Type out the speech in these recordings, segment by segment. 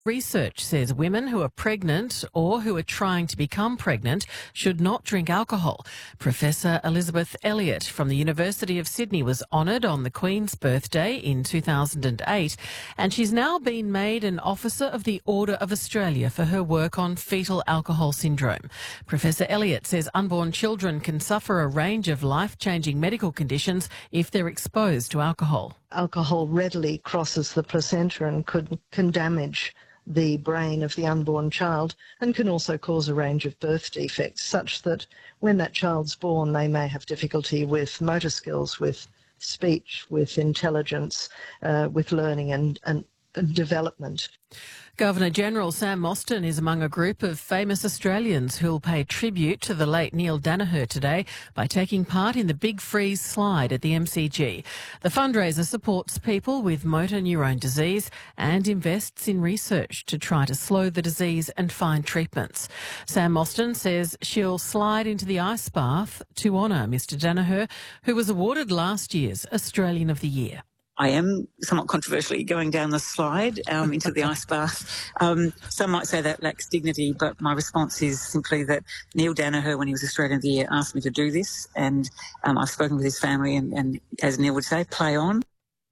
Research says women who are pregnant or who are trying to become pregnant should not drink alcohol. Professor Elizabeth Elliott from the University of Sydney was honoured on the Queen's birthday in 2008, and she's now been made an Officer of the Order of Australia for her work on fetal alcohol syndrome. Professor Elliott says unborn children can suffer a range of life-changing medical conditions if they're exposed to alcohol. Alcohol readily crosses the placenta and can damage the brain of the unborn child and can also cause a range of birth defects, such that when that child's born they may have difficulty with motor skills, with speech, with intelligence, with learning and development. Governor-General Sam Mostyn is among a group of famous Australians who'll pay tribute to the late Neil Daniher today by taking part in the Big Freeze slide at the MCG. The fundraiser supports people with motor neurone disease and invests in research to try to slow the disease and find treatments. Sam Mostyn says she'll slide into the ice bath to honour Mr Daniher, who was awarded last year's Australian of the Year. I am somewhat controversially going down the slide into the ice bath. Some might say that lacks dignity, but my response is simply that Neil Daniher, when he was Australian of the Year, asked me to do this, and I've spoken with his family and, as Neil would say, play on.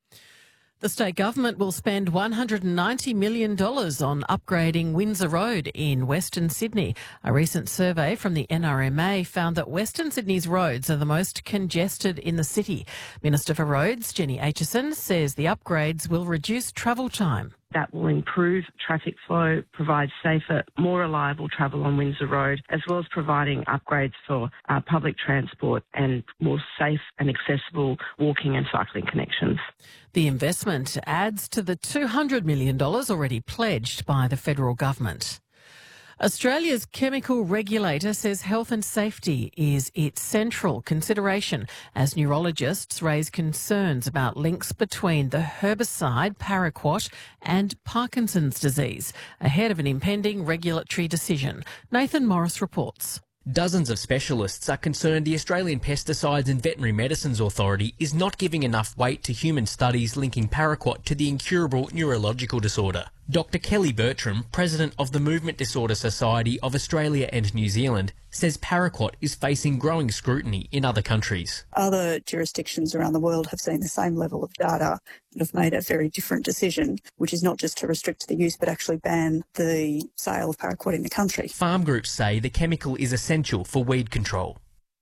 The state government will spend $190 million on upgrading Windsor Road in Western Sydney. A recent survey from the NRMA found that Western Sydney's roads are the most congested in the city. Minister for Roads, Jenny Aitchison, says the upgrades will reduce travel time. That will improve traffic flow, provide safer, more reliable travel on Windsor Road, as well as providing upgrades for public transport and more safe and accessible walking and cycling connections. The investment adds to the $200 million already pledged by the federal government. Australia's chemical regulator says health and safety is its central consideration as neurologists raise concerns about links between the herbicide paraquat and Parkinson's disease ahead of an impending regulatory decision. Nathan Morris reports. Dozens of specialists are concerned the Australian Pesticides and Veterinary Medicines Authority is not giving enough weight to human studies linking paraquat to the incurable neurological disorder. Dr Kelly Bertram, president of the Movement Disorder Society of Australia and New Zealand, says paraquat is facing growing scrutiny in other countries. Other jurisdictions around the world have seen the same level of data and have made a very different decision, which is not just to restrict the use but actually ban the sale of paraquat in the country. Farm groups say the chemical is essential for weed control.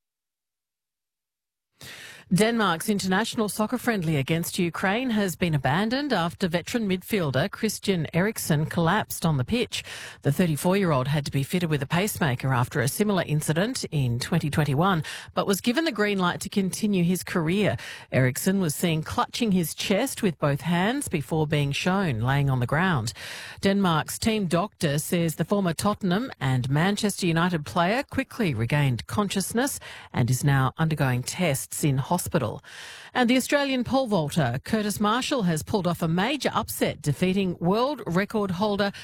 Denmark's international soccer friendly against Ukraine has been abandoned after veteran midfielder Christian Eriksen collapsed on the pitch. The 34-year-old had to be fitted with a pacemaker after a similar incident in 2021, but was given the green light to continue his career. Eriksen was seen clutching his chest with both hands before being shown laying on the ground. Denmark's team doctor says the former Tottenham and Manchester United player quickly regained consciousness and is now undergoing tests in hospital. And the Australian pole vaulter Curtis Marshall has pulled off a major upset, defeating world record holder